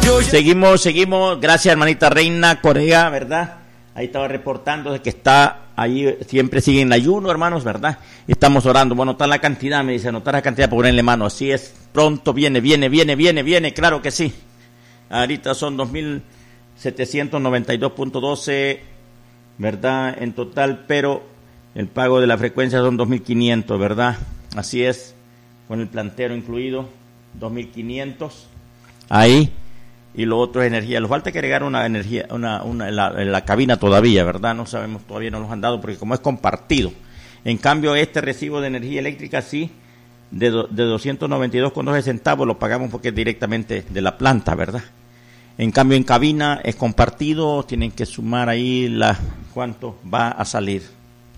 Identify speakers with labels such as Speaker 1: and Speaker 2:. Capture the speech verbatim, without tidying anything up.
Speaker 1: Seguimos, seguimos. Gracias, hermanita Reina Corea, ¿verdad? Ahí estaba reportando de que está ahí, siempre sigue en ayuno, hermanos, ¿verdad? Y estamos orando. Bueno, anotar la cantidad, me dice, anotar la cantidad para ponerle mano. Así es, pronto viene, viene, viene, viene, viene, claro que sí. Ahorita son dos mil setecientos noventa y dos punto doce, ¿verdad? En total, pero el pago de la frecuencia son dos mil quinientos, ¿verdad? Así es, con el plantero incluido, dos mil quinientos. Ahí. Y lo otro es energía. Nos falta que agregar una energía, una, una en, la, en la cabina todavía, ¿verdad? No sabemos, todavía no nos han dado porque como es compartido. En cambio, este recibo de energía eléctrica sí, de, do, de doscientos noventa y dos con doce centavos lo pagamos porque es directamente de la planta, ¿verdad? En cambio, en cabina es compartido, tienen que sumar ahí la cuánto va a salir.